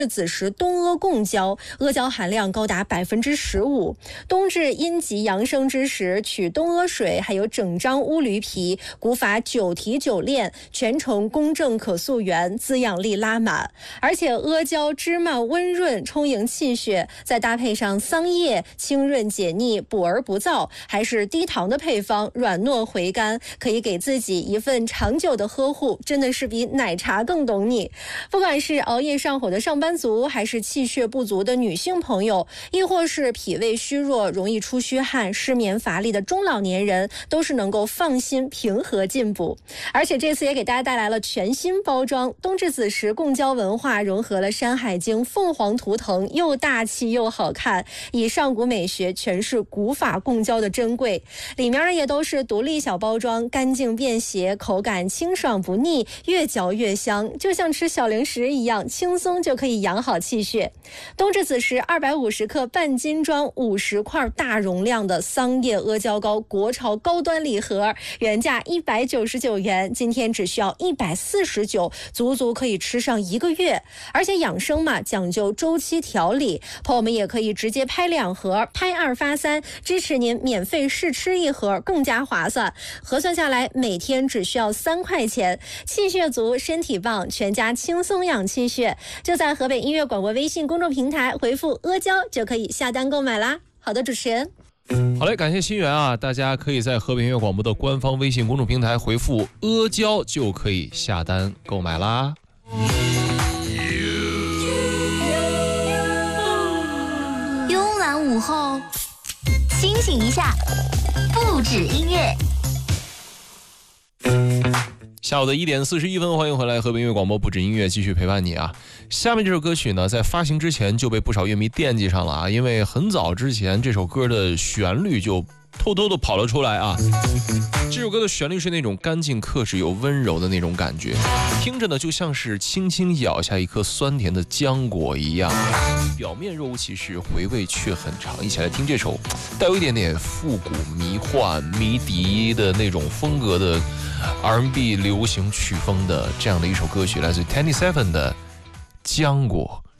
子时冬阿共胶，阿胶含量高达15%。冬至阴极阳生之时，取冬阿水，还有整张乌驴皮，古法9提9炼，全程公正可溯源，滋养力拉满。而且阿胶芝麻温润，充盈气血，再搭配上桑叶，清润解腻，补而不燥，还是低糖的配方，软糯回甘，可以给自己一份长久的呵护，真的是比奶茶更懂你。不管是熬夜上火的上班族，还是气血不足的女性朋友，亦或是脾胃虚弱、容易出虚汗、失眠乏力的中老年人，都是能够放心平和进补。而且这次也给大家带来了全新包装，冬至子时共胶文化融合了《山海经》凤凰图腾，又大气又好看，以上古美学诠释古法共胶的珍贵。里面呢也都是独立小包装，干净便携，口感清爽不腻，越嚼越香，就像吃小零食一样，轻松就可以养好气血。冬至子时250克半斤装50块大容量的桑叶阿胶糕国潮高端礼盒，原价199元，今天只需要149，足足可以吃上1个月。而且养生嘛，讲究周期调理，朋友们也可以直接拍2盒，拍2发3，支持您免费试吃1盒，更加划算。核算下来，每天只需要3块钱，气血足，身体棒，全家轻松养气血。就在河北音乐广播微信公众平台回复阿胶就可以下单购买啦。好的，主持人。 好嘞，感谢心源啊！大家可以在河北音乐广播的官方微信公众平台回复阿胶就可以下单购买啦。 慵懒午后，清醒一下，不止音乐。 下午的1点41分，欢迎回来，河北音乐广播不止音乐继续陪伴你啊。下面这首歌曲呢，在发行之前就被不少乐迷惦记上了啊，因为很早之前这首歌的旋律就偷偷的跑了出来啊。这首歌的旋律是那种干净克制又温柔的那种感觉，听着呢就像是轻轻咬下一颗酸甜的浆果一样，表面若无其事，回味却很长。一起来听这首带有一点点复古迷幻迷笛的那种风格的 R&B 流行曲风的这样的一首歌曲，来自 Tenny Seven 的浆果。